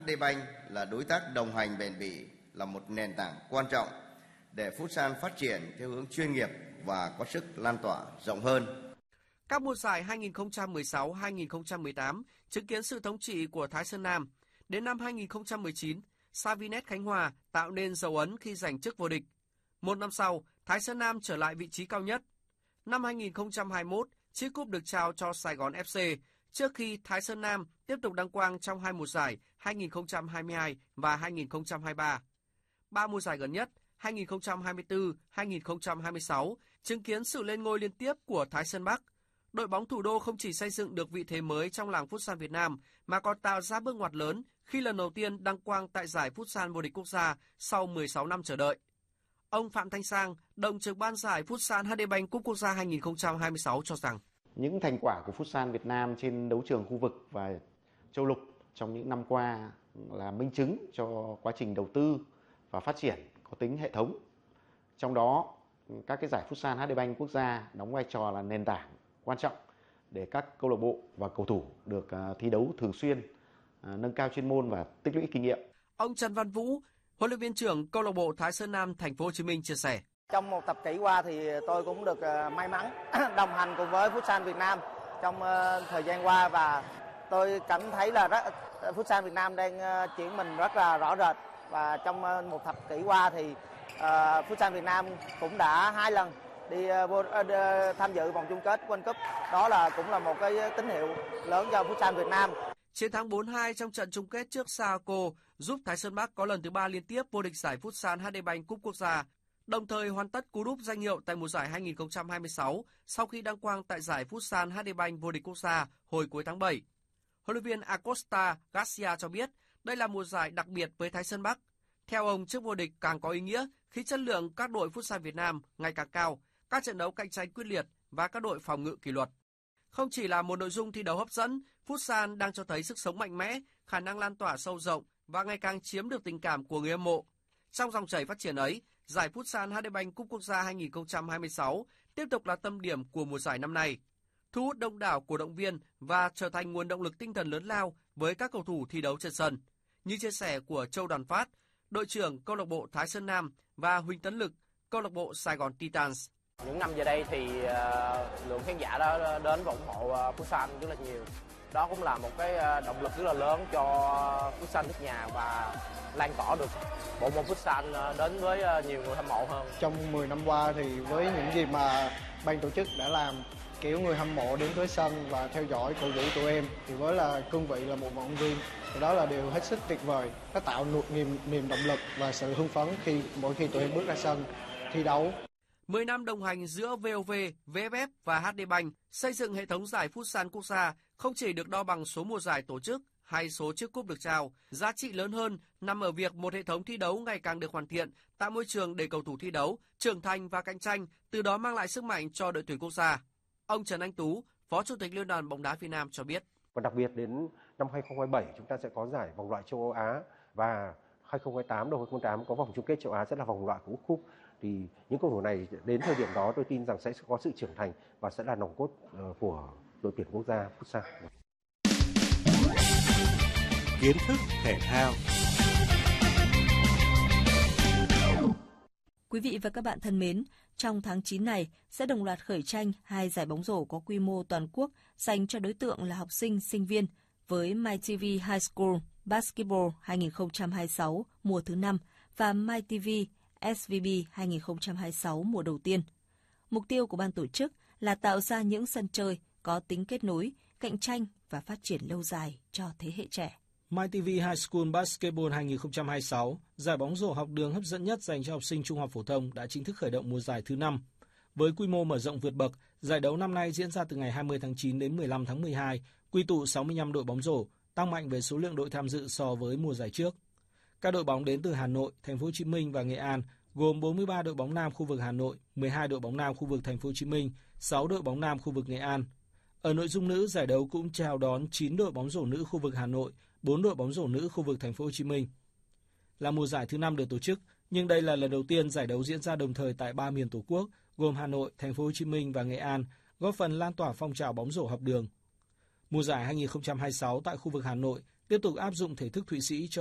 HD Bank là đối tác đồng hành bền bỉ, là một nền tảng quan trọng để Futsal phát triển theo hướng chuyên nghiệp và có sức lan tỏa rộng hơn. Các mùa giải 2016-2018 chứng kiến sự thống trị của Thái Sơn Nam. Đến năm 2019, Savinet Khánh Hòa tạo nên dấu ấn khi giành chức vô địch. Một năm sau, Thái Sơn Nam trở lại vị trí cao nhất. Năm 2021, chiếc cúp được trao cho Sài Gòn FC, trước khi Thái Sơn Nam tiếp tục đăng quang trong hai mùa giải 2022 và 2023. Ba mùa giải gần nhất 2024-2026 chứng kiến sự lên ngôi liên tiếp của Thái Sơn Bắc. Đội bóng thủ đô không chỉ xây dựng được vị thế mới trong làng Futsal Việt Nam mà còn tạo ra bước ngoặt lớn khi lần đầu tiên đăng quang tại giải Futsal vô địch quốc gia sau 16 năm chờ đợi. Ông Phạm Thanh Sang, đồng trực ban giải Futsal HD Bank Cúp Quốc gia 2026 cho rằng những thành quả của Futsal Việt Nam trên đấu trường khu vực và châu lục trong những năm qua là minh chứng cho quá trình đầu tư và phát triển có tính hệ thống. Trong đó, các cái giải Futsal HD Bank Quốc gia đóng vai trò là nền tảng quan trọng để các câu lạc bộ và cầu thủ được thi đấu thường xuyên, nâng cao chuyên môn và tích lũy kinh nghiệm. Ông Trần Văn Vũ, huấn luyện viên trưởng câu lạc bộ Thái Sơn Nam Thành phố Hồ Chí Minh chia sẻ: Trong một thập kỷ qua thì tôi cũng được may mắn đồng hành cùng với Futsal Việt Nam trong thời gian qua, và tôi cảm thấy là Futsal Việt Nam đang chuyển mình rất là rõ rệt. Và trong một thập kỷ qua thì Futsal Việt Nam cũng đã 2 lần đi tham dự vòng chung kết World Cup. Đó cũng là một cái tín hiệu lớn cho Futsal Việt Nam. Chiến thắng 4-2 trong trận chung kết trước Saoko giúp Thái Sơn Bắc có lần thứ 3 liên tiếp vô địch giải Futsal HD Bank Cúp Quốc gia, đồng thời hoàn tất cú đúp danh hiệu tại mùa giải 2026 sau khi đăng quang tại giải Futsal HD Bank vô địch quốc gia hồi cuối tháng 7. Huấn luyện viên Acosta Garcia cho biết đây là mùa giải đặc biệt với Thái Sơn Bắc. Theo ông, chức vô địch càng có ý nghĩa khi chất lượng các đội Futsal Việt Nam ngày càng cao, các trận đấu cạnh tranh quyết liệt và các đội phòng ngự kỷ luật. Không chỉ là một nội dung thi đấu hấp dẫn, Futsal đang cho thấy sức sống mạnh mẽ, khả năng lan tỏa sâu rộng và ngày càng chiếm được tình cảm của người hâm mộ. Trong dòng chảy phát triển ấy, giải Futsal HD Bank Cúp Quốc gia 2026 tiếp tục là tâm điểm của mùa giải năm nay, thu hút đông đảo cổ động viên và trở thành nguồn động lực tinh thần lớn lao với các cầu thủ thi đấu trên sân. Như chia sẻ của Châu Đoàn Phát, đội trưởng câu lạc bộ Thái Sơn Nam, và Huỳnh Tấn Lực, câu lạc bộ Sài Gòn Titans. Những năm về đây thì lượng khán giả đã đến và ủng hộ Futsal rất là nhiều. Đó cũng là một cái động lực rất là lớn cho Futsal nước nhà và lan tỏa được bộ môn Futsal đến với nhiều người hâm mộ hơn. Trong 10 năm qua thì với những gì mà ban tổ chức đã làm, kiểu người hâm mộ đến với sân và theo dõi cổ vũ tụi em thì với là cương vị là một vận động viên thì đó là điều hết sức tuyệt vời. Nó tạo niềm động lực và sự hưng phấn mỗi khi tụi em bước ra sân thi đấu. 10 năm đồng hành giữa VOV, VFF và HD Bank, xây dựng hệ thống giải Futsal quốc gia không chỉ được đo bằng số mùa giải tổ chức hay số chiếc cúp được trao, giá trị lớn hơn nằm ở việc một hệ thống thi đấu ngày càng được hoàn thiện, tạo môi trường để cầu thủ thi đấu, trưởng thành và cạnh tranh, từ đó mang lại sức mạnh cho đội tuyển quốc gia. Ông Trần Anh Tú, Phó Chủ tịch Liên đoàn bóng đá Việt Nam cho biết. Và đặc biệt đến năm 2027 chúng ta sẽ có giải vòng loại châu Âu Á, và 2028 đầu 2028 có vòng chung kết châu Á sẽ là vòng loại của World Cup. Thì những cầu thủ này đến thời điểm đó tôi tin rằng sẽ có sự trưởng thành và sẽ là nòng cốt của đội tuyển quốc gia Futsal. Kiến thức thể thao. Quý vị và các bạn thân mến, trong tháng 9 này sẽ đồng loạt khởi tranh 2 giải bóng rổ có quy mô toàn quốc dành cho đối tượng là học sinh, sinh viên với MyTV High School Basketball 2026 mùa thứ 5 và MyTV SVB 2026 mùa đầu tiên. Mục tiêu của ban tổ chức là tạo ra những sân chơi có tính kết nối, cạnh tranh và phát triển lâu dài cho thế hệ trẻ. MyTV High School Basketball 2026, giải bóng rổ học đường hấp dẫn nhất dành cho học sinh trung học phổ thông đã chính thức khởi động mùa giải thứ 5. Với quy mô mở rộng vượt bậc, giải đấu năm nay diễn ra từ ngày 20 tháng 9 đến 15 tháng 12, quy tụ 65 đội bóng rổ, tăng mạnh về số lượng đội tham dự so với mùa giải trước. Các đội bóng đến từ Hà Nội, Thành phố Hồ Chí Minh và Nghệ An gồm 43 đội bóng nam khu vực Hà Nội, 12 đội bóng nam khu vực Thành phố Hồ Chí Minh, 6 đội bóng nam khu vực Nghệ An. Ở nội dung nữ, giải đấu cũng chào đón 9 đội bóng rổ nữ khu vực Hà Nội, 4 đội bóng rổ nữ khu vực Thành phố Hồ Chí Minh. Là mùa giải thứ 5 được tổ chức, nhưng đây là lần đầu tiên giải đấu diễn ra đồng thời tại 3 miền Tổ quốc, gồm Hà Nội, Thành phố Hồ Chí Minh và Nghệ An, góp phần lan tỏa phong trào bóng rổ học đường. Mùa giải 2026 tại khu vực Hà Nội tiếp tục áp dụng thể thức Thụy Sĩ cho